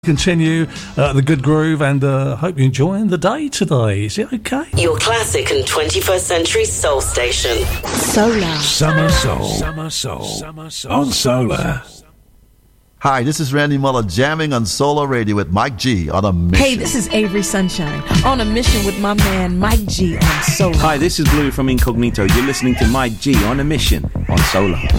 Continue the good groove and hope you're enjoying the day today. Is it okay? Your classic and 21st century soul station. Solar. Summer Soul. Summer Soul. Summer Soul. On Solar. Hi, this is Randy Muller jamming on Solar Radio with Mike G on a mission. Hey, this is Avery Sunshine on a mission with my man Mike G on Solar. Hi, this is Blue from Incognito. You're listening to Mike G on a mission on Solar.